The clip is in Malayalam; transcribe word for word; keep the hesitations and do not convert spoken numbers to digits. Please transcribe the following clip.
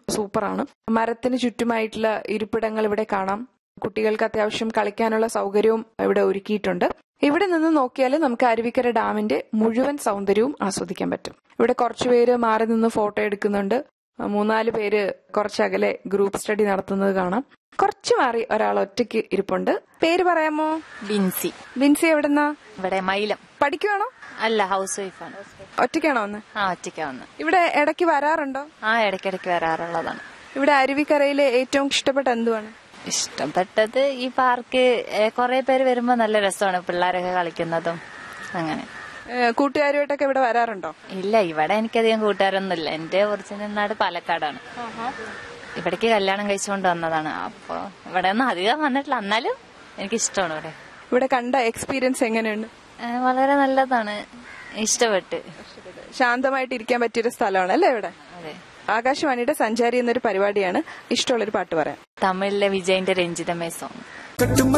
സൂപ്പറാണ്. മരത്തിന് ചുറ്റുമായിട്ടുള്ള ഇരിപ്പിടങ്ങൾ ഇവിടെ കാണാം. കുട്ടികൾക്ക് അത്യാവശ്യം കളിക്കാനുള്ള സൗകര്യവും ഇവിടെ ഒരുക്കിയിട്ടുണ്ട്. ഇവിടെ നിന്ന് നോക്കിയാൽ നമുക്ക് അരുവിക്കര ഡാമിന്റെ മുഴുവൻ സൗന്ദര്യവും ആസ്വദിക്കാൻ പറ്റും. ഇവിടെ കുറച്ചുപേര് മാറി നിന്ന് ഫോട്ടോ എടുക്കുന്നുണ്ട്. മൂന്നാല് പേര് കുറച്ചകലെ ഗ്രൂപ്പ് സ്റ്റഡി നടത്തുന്നത് കാണാം. കുറച്ചു മാറി ഒരാൾ ഒറ്റയ്ക്ക് ഇരിപ്പുണ്ട്. പേര് പറയാമോ? ബിൻസി. ബിൻസി എവിടെന്നാ? ഇവിടെ മൈലം. പഠിക്കുവാണോ? അല്ല, ഹൗസ് വൈഫാണ്. ഒറ്റയ്ക്കാണോ വന്ന്? ആ, ഒറ്റയ്ക്കാ വന്ന്. ഇവിടെ ഇടയ്ക്ക് വരാറുണ്ടോ? ആ, ഇടയ്ക്കിടയ്ക്ക് വരാറുള്ളതാണ്. ഇവിടെ അരുവിക്കരയിലെ ഏറ്റവും ഇഷ്ടപ്പെട്ട എന്തുവാണ്? ഇഷ്ടപ്പെട്ടത് ഈ പാർക്ക്. കുറെ പേര് വരുമ്പോ നല്ല രസമാണ്, പിള്ളേരൊക്കെ കളിക്കുന്നതും. അങ്ങനെ കൂട്ടുകാരുമായിട്ടൊക്കെ ഇവിടെ വരാറുണ്ടോ? ഇല്ല, ഇവിടെ എനിക്കധികം കൂട്ടുകാരൊന്നുമില്ല. എന്റെ ഒറിജിനൽ നാട് പാലക്കാടാണ്. ഇവിടേക്ക് കല്യാണം കഴിച്ചുകൊണ്ട് വന്നതാണ്. അപ്പൊ ഇവിടെ ഒന്നും അധികം വന്നിട്ടില്ല, എന്നാലും എനിക്കിഷ്ടമാണ് ഇവിടെ. ഇവിടെ കണ്ട എക്സ്പീരിയൻസ് എങ്ങനെയുണ്ട്? വളരെ നല്ലതാണ്, ഇഷ്ടപ്പെട്ട്. ശാന്തമായിട്ട് ഇരിക്കാൻ പറ്റിയൊരു സ്ഥലമാണ് അല്ലേ ഇവിടെ? അതെ. ആകാശവാണിയുടെ സഞ്ചാരി എന്നൊരു പരിപാടിയാണ്. ഇഷ്ടമുള്ളൊരു പാട്ട് പറയാം. തമിഴിലെ വിജയിന്റെ രഞ്ജിതമേ സോങ്.